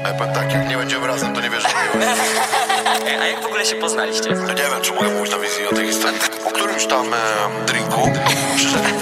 Ja powiem tak, jak nie będziemy razem, to nie wiesz, że miłeś. A jak w ogóle się poznaliście? No nie wiem, czy mogę mówić na wizji o tej historii. Po którymś tam drinku przyszedł